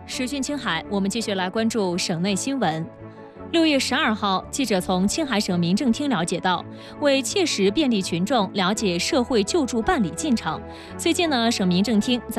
时讯青海，我们继续来关注省内新闻。6月12号，记者从青海省民政厅了解到，为切实便利群众了解社会救助办理进程，最近省民政厅在